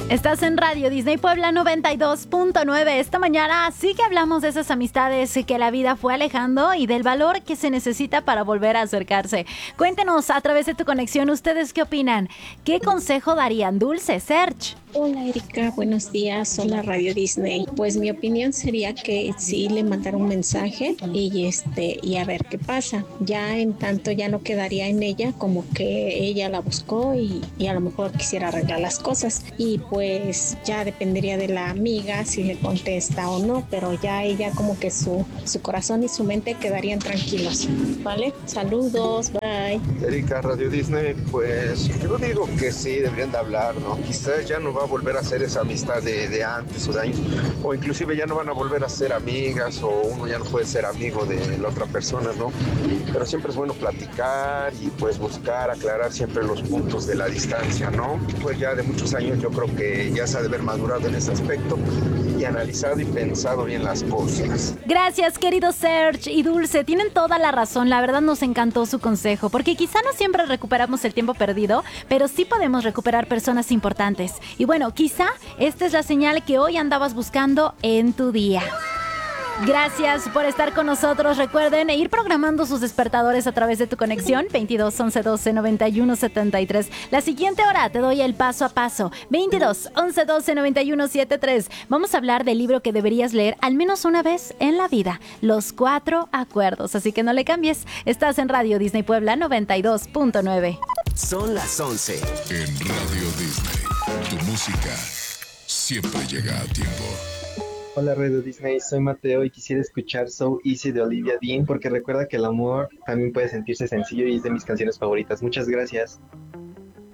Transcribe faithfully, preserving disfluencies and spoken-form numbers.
Estás en Radio Disney Puebla noventa y dos punto nueve. Esta mañana sí que hablamos de esas amistades que la vida fue alejando y del valor que se necesita para volver a acercarse. Cuéntenos a través de tu conexión, ¿ustedes qué opinan? ¿Qué consejo darían? Dulce, Serge. Hola Erika, buenos días, hola Radio Disney. Pues mi opinión sería que sí le mandara un mensaje y este y a ver qué pasa. Ya en tanto ya no quedaría en ella como que ella la buscó y, y a lo mejor quisiera arreglar las cosas. Y pues ya dependería de la amiga si le contesta o no, pero ya ella como que su, su corazón y su mente quedarían tranquilos. ¿Vale? Saludos, bye. Erika, Radio Disney, pues yo digo que sí, deberían de hablar, ¿no? Quizás ya no va a volver a ser esa amistad de, de antes o de años, o inclusive ya no van a volver a ser amigas, o uno ya no puede ser amigo de la otra persona, ¿no? Pero siempre es bueno platicar y pues buscar aclarar siempre los puntos de la distancia, ¿no? Pues ya de muchos años yo creo que ya se ha de haber madurado en ese aspecto y analizado y pensado bien las cosas. Gracias, querido Serge y Dulce, tienen toda la razón, la verdad nos encantó su consejo, porque quizá no siempre recuperamos el tiempo perdido, pero sí podemos recuperar personas importantes. Y bueno, quizá esta es la señal que hoy andabas buscando en tu día. Gracias por estar con nosotros. Recuerden ir programando sus despertadores a través de tu conexión veintidós, once, doce, noventa y uno, setenta y tres. La siguiente hora te doy el paso a paso. veintidós, once, doce, noventa y uno, setenta y tres. Vamos a hablar del libro que deberías leer al menos una vez en la vida, Los Cuatro Acuerdos. Así que no le cambies. Estás en Radio Disney Puebla noventa y dos punto nueve. Son las once. En Radio Disney, tu música siempre llega a tiempo. Hola Radio Disney, soy Mateo y quisiera escuchar So Easy de Olivia Dean porque recuerda que el amor también puede sentirse sencillo y es de mis canciones favoritas. Muchas gracias.